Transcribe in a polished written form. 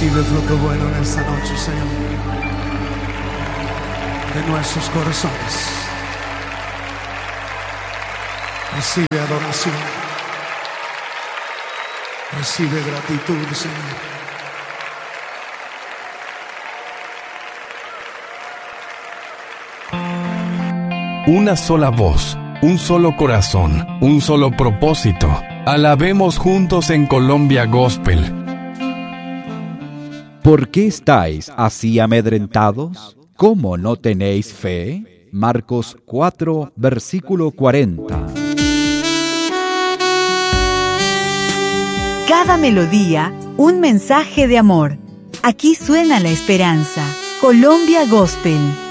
Recibe fruto bueno en esta noche, Señor, de nuestros corazones. Recibe adoración. Recibe gratitud, Señor. Una sola voz, un solo corazón, un solo propósito. Alabemos juntos en Colombia Gospel. ¿Por qué estáis así amedrentados? ¿Cómo no tenéis fe? Marcos 4, versículo 40. Cada melodía, un mensaje de amor. Aquí suena la esperanza. Colombia Gospel.